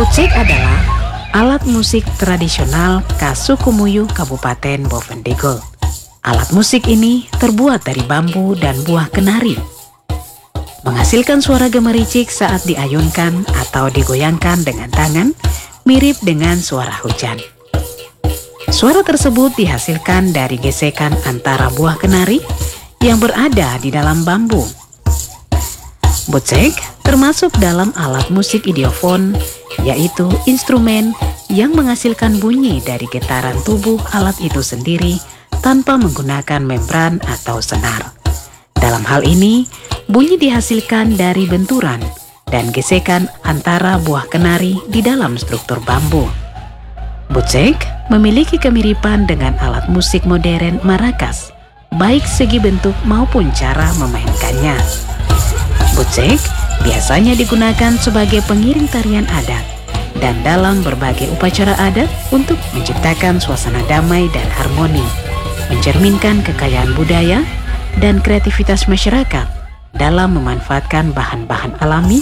Bucek adalah alat musik tradisional khas suku Muyu Kabupaten Bovendigul. Alat musik ini terbuat dari bambu dan buah kenari, menghasilkan suara gemericik saat diayunkan atau digoyangkan dengan tangan, mirip dengan suara hujan. Suara tersebut dihasilkan dari gesekan antara buah kenari yang berada di dalam bambu. Bucek termasuk dalam alat musik idiofon, yaitu instrumen yang menghasilkan bunyi dari getaran tubuh alat itu sendiri tanpa menggunakan membran atau senar. Dalam hal ini, bunyi dihasilkan dari benturan dan gesekan antara buah kenari di dalam struktur bambu. Bucek memiliki kemiripan dengan alat musik modern marakas, baik segi bentuk maupun cara memainkannya. Bucek biasanya digunakan sebagai pengiring tarian adat dan dalam berbagai upacara adat untuk menciptakan suasana damai dan harmoni, mencerminkan kekayaan budaya dan kreativitas masyarakat dalam memanfaatkan bahan-bahan alami